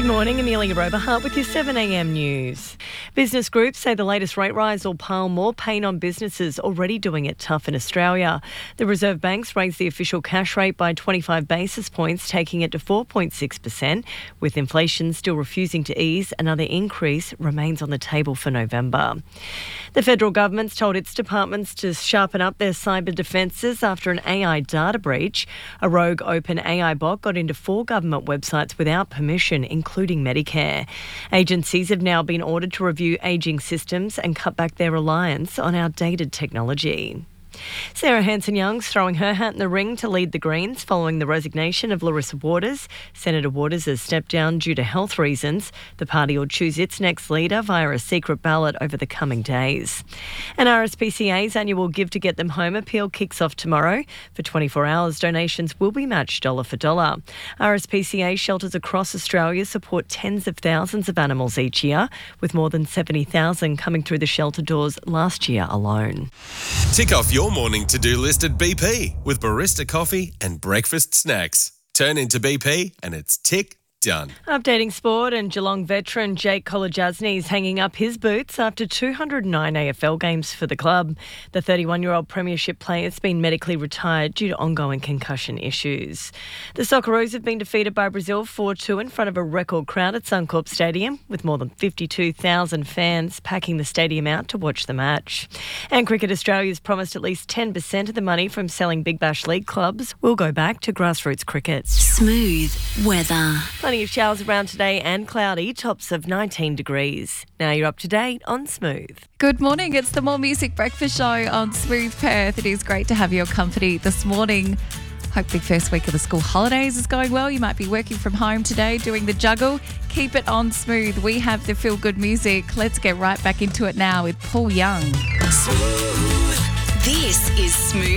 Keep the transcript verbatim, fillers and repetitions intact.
morning, Amelia Roberhart with your seven a m news. Business groups say the latest rate rise will pile more pain on businesses already doing it tough in Australia. The Reserve Bank's raised the official cash rate by twenty-five basis points, taking it to four point six percent. With inflation still refusing to ease, another increase remains on the table for November. The federal government's told its departments to sharpen up their cyber defences after an A I data breach. A rogue open A I bot got into four government websites without permission, including Medicare. Agencies have now been ordered to review ageing systems and cut back their reliance on outdated technology. Sarah Hanson-Young's throwing her hat in the ring to lead the Greens following the resignation of Larissa Waters. Senator Waters has stepped down due to health reasons. The party will choose its next leader via a secret ballot over the coming days. And R S P C A's annual Give to Get Them Home appeal kicks off tomorrow. For twenty-four hours, donations will be matched dollar for dollar. R S P C A shelters across Australia support tens of thousands of animals each year, with more than seventy thousand coming through the shelter doors last year alone. Tick off your morning to-do list at B P with barista coffee and breakfast snacks. Turn into B P and it's tick done. Updating sport, and Geelong veteran Jake Kolodjasny is hanging up his boots after two hundred nine A F L games for the club. The thirty-one-year-old premiership player has been medically retired due to ongoing concussion issues. The Socceroos have been defeated by Brazil four two in front of a record crowd at Suncorp Stadium, with more than fifty-two thousand fans packing the stadium out to watch the match. And Cricket Australia's promised at least ten percent of the money from selling Big Bash League clubs will go back to grassroots cricket. Smooth weather. Plenty of showers around today and cloudy, tops of nineteen degrees. Now you're up to date on Smooth. Good morning. It's the More Music Breakfast Show on Smooth Perth. It is great to have your company this morning. Hope the first week of the school holidays is going well. You might be working from home today, doing the juggle. Keep it on Smooth. We have the feel-good music. Let's get right back into it now with Paul Young. Smooth. This is Smooth